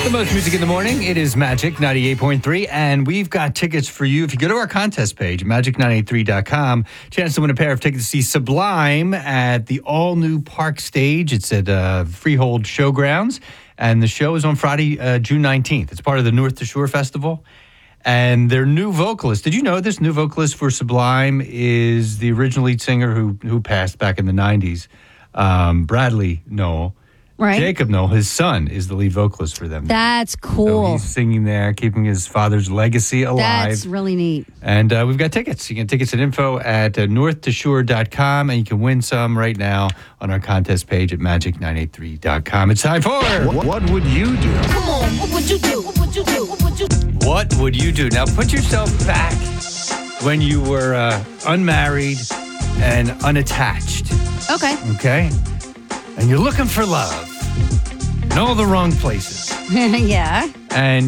The most music in the morning. It is Magic 98.3, and we've got tickets for you. If you go to our contest page, magic983.com, chance to win a pair of tickets to see Sublime at the all-new Park Stage. It's at Freehold Showgrounds, and the show is on Friday, June 19th. It's part of the North to Shore Festival, and their new vocalist. Did you know this new vocalist for Sublime is the original lead singer who passed back in the 90s, Bradley Nowell. Right. Jacob Nowell, his son, is the lead vocalist for them. That's cool. So he's singing there, keeping his father's legacy alive. That's really neat. And we've got tickets. You can get tickets at info at northtosshore.com, and you can win some right now on our contest page at magic983.com. It's time for... What would you do? Come on, what would you do? What would you do? What would you do? What would you do? Now, put yourself back when you were unmarried and unattached. Okay. Okay? And you're looking for love in all the wrong places. Yeah. And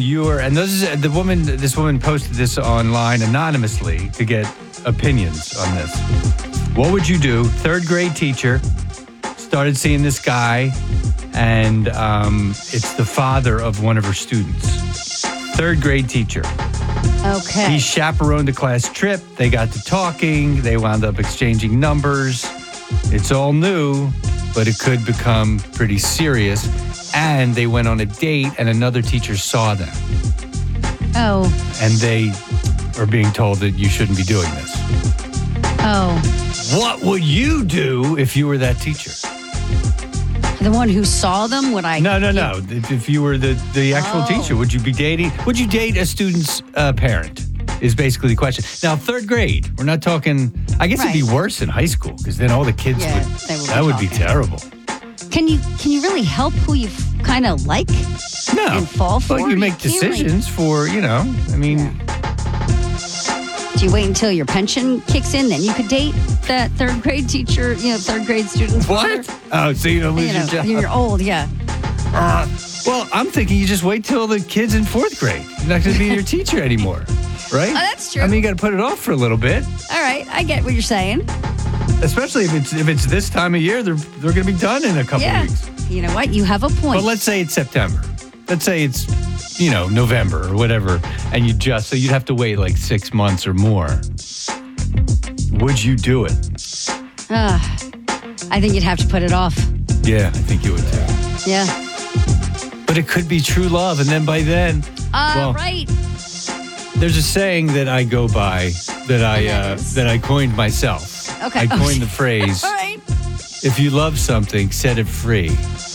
this woman posted this online anonymously to get opinions on this. What would you do? Third grade teacher started seeing this guy, and it's the father of one of her students. Third grade teacher. Okay. He chaperoned a class trip. They got to talking. They wound up exchanging numbers. It's all new, but it could become pretty serious. And they went on a date, and another teacher saw them. Oh. And they are being told that you shouldn't be doing this. Oh. What would you do if you were that teacher? The one who saw them? Would I? No. If you were the actual teacher, would you be dating? Would you date a student's parent? Is basically the question. Now, third grade, we're not talking, I guess it'd be worse in high school, because then all the kids would be terrible. Can you really help who you kind of like? No. And fall for? But you make decisions for, I mean. Yeah. Do you wait until your pension kicks in, then you could date that third grade teacher, third grade student's What? father? Oh, so you don't lose your job. You're old, yeah. Well, I'm thinking you just wait till the kid's in fourth grade. You're not going to be your teacher anymore. Right? Oh, that's true. I mean, you got to put it off for a little bit. All right, I get what you're saying. Especially if it's this time of year, they're going to be done in a couple weeks. You know what? You have a point. But let's say it's September. Let's say it's, November or whatever, and so you'd have to wait like 6 months or more. Would you do it? I think you'd have to put it off. Yeah, I think you would too. Yeah. But it could be true love, and then by then, right. There's a saying that I go by that I coined myself. Okay. I coined the phrase, All right. if you love something, set it free.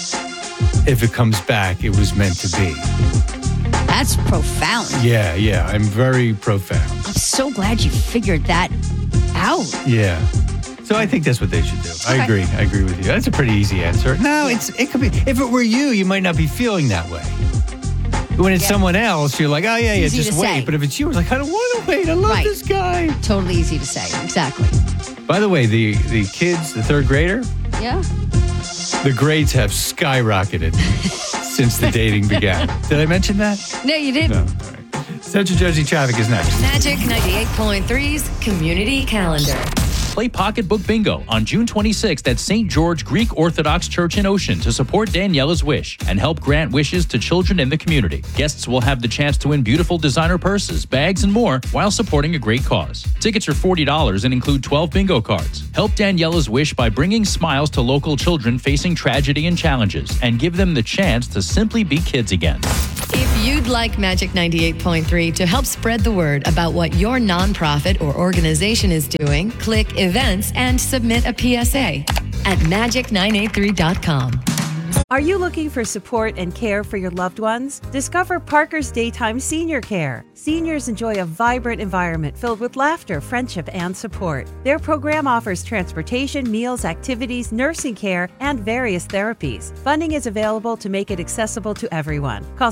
If it comes back, it was meant to be. That's profound. Yeah, I'm very profound. I'm so glad you figured that out. Yeah. So I think that's what they should do. Okay. I agree with you. That's a pretty easy answer. No, it could be, if it were you might not be feeling that way. When it's someone else, you're like, oh, yeah, Easy just to wait. say. But if it's you, it's like, I don't want to wait. I love this guy. Totally easy to say. Exactly. By the way, the kids, the third grader, Yeah. the grades have skyrocketed since the dating began. Did I mention that? No, you didn't. No. All right. Central Jersey traffic is next. Magic 98.3's Community Calendar. Play Pocketbook Bingo on June 26th at St. George Greek Orthodox Church in Ocean to support Daniela's wish and help grant wishes to children in the community. Guests will have the chance to win beautiful designer purses, bags, and more while supporting a great cause. Tickets are $40 and include 12 bingo cards. Help Daniela's wish by bringing smiles to local children facing tragedy and challenges and give them the chance to simply be kids again. If you'd like Magic 98.3 to help spread the word about what your nonprofit or organization is doing, click events and submit a PSA at magic983.com. Are you looking for support and care for your loved ones? Discover Parker's Daytime Senior Care. Seniors enjoy a vibrant environment filled with laughter, friendship, and support. Their program offers transportation, meals, activities, nursing care, and various therapies. Funding is available to make it accessible to everyone. Call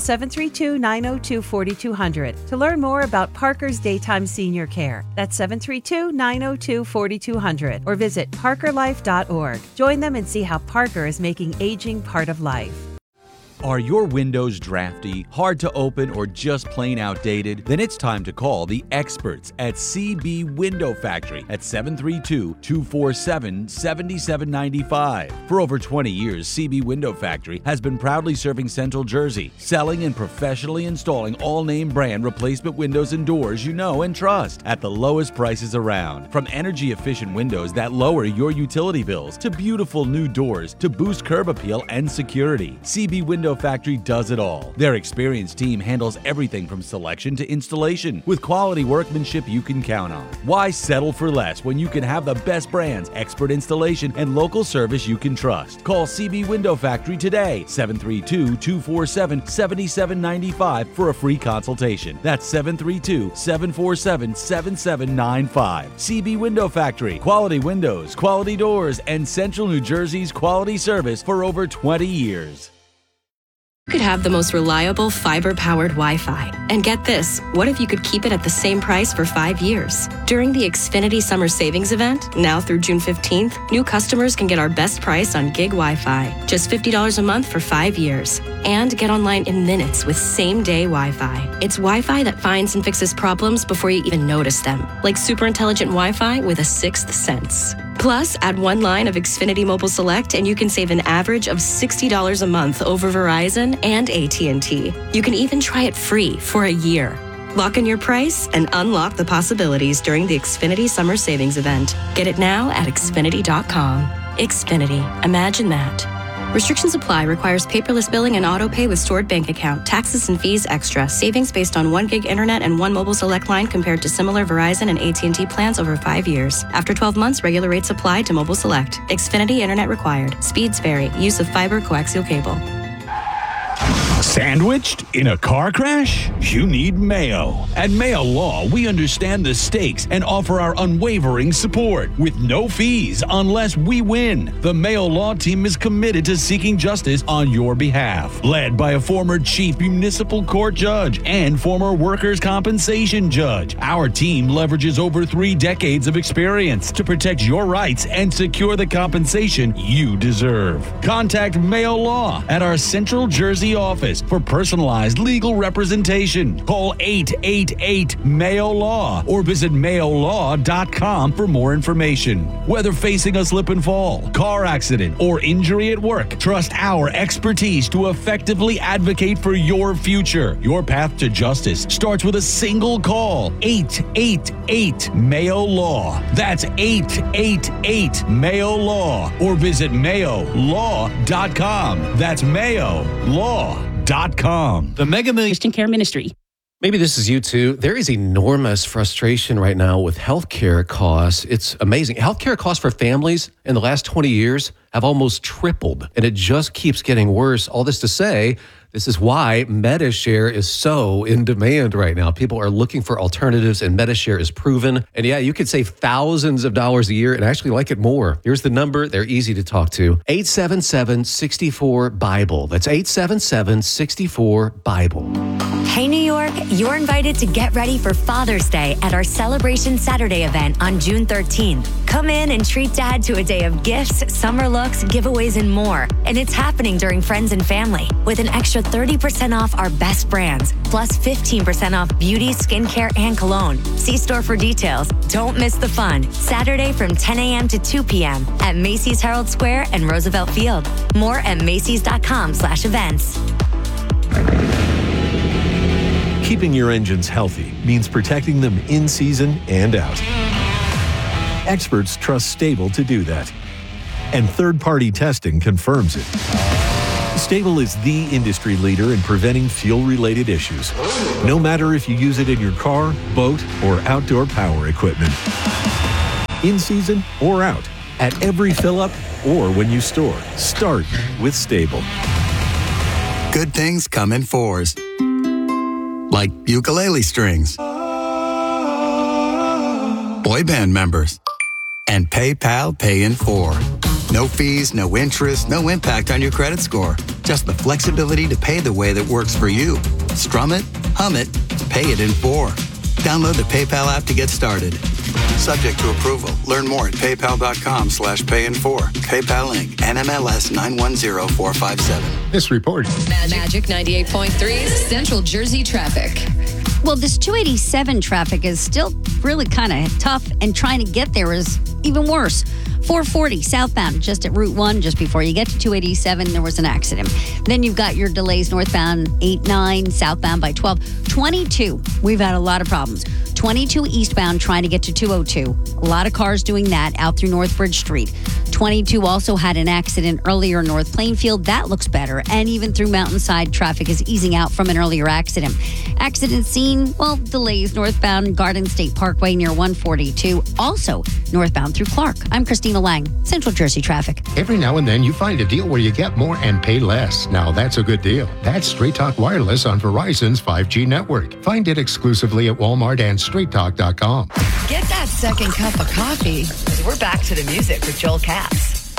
732-902-4200 to learn more about Parker's Daytime Senior Care. That's 732-902-4200 or visit parkerlife.org. Join them and see how Parker is making aging part of life. Are your windows drafty, hard to open, or just plain outdated? Then it's time to call the experts at CB Window Factory at 732-247-7795. For over 20 years, CB Window Factory has been proudly serving Central Jersey, selling and professionally installing all-name brand replacement windows and doors you know and trust at the lowest prices around. From energy-efficient windows that lower your utility bills to beautiful new doors to boost curb appeal and security, CB Window Factory does it all. Their experienced team handles everything from selection to installation with quality workmanship you can count on. Why settle for less when you can have the best brands, expert installation, and local service you can trust? Call CB Window Factory today, 732-247-7795 for a free consultation. That's 732-747-7795. CB Window Factory, quality windows, quality doors, and Central New Jersey's quality service for over 20 years. You could have the most reliable fiber-powered Wi-Fi. And get this, what if you could keep it at the same price for 5 years? During the Xfinity Summer Savings Event, now through June 15th, new customers can get our best price on gig Wi-Fi, just $50 a month for 5 years. And get online in minutes with same-day Wi-Fi. It's Wi-Fi that finds and fixes problems before you even notice them, like super intelligent Wi-Fi with a sixth sense. Plus, add one line of Xfinity Mobile Select and you can save an average of $60 a month over Verizon and AT&T. You can even try it free for a year. Lock in your price and unlock the possibilities during the Xfinity Summer Savings Event. Get it now at Xfinity.com. Xfinity. Imagine that. Restrictions apply. Requires paperless billing and auto pay with stored bank account. Taxes and fees extra. Savings based on 1 gig internet and 1 mobile select line compared to similar Verizon and AT&T plans over 5 years. After 12 months, regular rates apply to mobile select. Xfinity internet required. Speeds vary. Use of fiber coaxial cable. Sandwiched in a car crash? You need Mayo. At Mayo Law, we understand the stakes and offer our unwavering support with no fees unless we win. The Mayo Law team is committed to seeking justice on your behalf. Led by a former chief municipal court judge and former workers' compensation judge, our team leverages over 3 decades of experience to protect your rights and secure the compensation you deserve. Contact Mayo Law at our Central Jersey office for personalized legal representation. Call 888-MAYO-LAW or visit mayolaw.com for more information. Whether facing a slip and fall, car accident, or injury at work, trust our expertise to effectively advocate for your future. Your path to justice starts with a single call. 888-MAYO-LAW. That's 888-MAYO-LAW or visit mayolaw.com. That's mayolaw.com. The Mega Millions Christian Care Ministry. Maybe this is you too. There is enormous frustration right now with healthcare costs. It's amazing. Healthcare costs for families in the last 20 years have almost tripled, and it just keeps getting worse. All this to say, this is why MediShare is so in demand right now. People are looking for alternatives, and MediShare is proven. And yeah, you could save thousands of dollars a year and actually like it more. Here's the number. They're easy to talk to. 877-64-BIBLE. That's 877-64-BIBLE. Hey, New York, you're invited to get ready for Father's Day at our Celebration Saturday event on June 13th. Come in and treat Dad to a day of gifts, summer looks, giveaways, and more. And it's happening during Friends and Family with an extra 30% off our best brands, plus 15% off beauty, skincare, and cologne. See store for details. Don't miss the fun. Saturday from 10 a.m. to 2 p.m. at Macy's Herald Square and Roosevelt Field. More at Macys.com/events. Keeping your engines healthy means protecting them in season and out. Experts trust Stable to do that. And third-party testing confirms it. Stable is the industry leader in preventing fuel-related issues, no matter if you use it in your car, boat, or outdoor power equipment. In season or out, at every fill-up or when you store, start with Stable. Good things come in fours. Like ukulele strings, boy band members, and PayPal Pay in 4. No fees, no interest, no impact on your credit score. Just the flexibility to pay the way that works for you. Strum it, hum it, pay it in 4. Download the PayPal app to get started. Subject to approval. Learn more at paypal.com/payinfor. PayPal Inc. NMLS 910457. This report. Magic 98.3 Central Jersey traffic. Well, this 287 traffic is still really kind of tough, and trying to get there is even worse. 440 southbound, just at Route 1, just before you get to 287, there was an accident. Then you've got your delays northbound 89, southbound by 12. 22, we've had a lot of problems. 22 eastbound trying to get to 202. A lot of cars doing that out through North Bridge Street. 22 also had an accident earlier in North Plainfield. That looks better. And even through Mountainside, traffic is easing out from an earlier accident. Accident scene, well, delays northbound Garden State Parkway near 142. Also northbound through Clark. I'm Christina Lang, Central Jersey traffic. Every now and then you find a deal where you get more and pay less. Now that's a good deal. That's Straight Talk Wireless on Verizon's 5G network. Find it exclusively at Walmart and StraightTalk.com. Get that second cup of coffee, because we're back to the music with Joel Katz.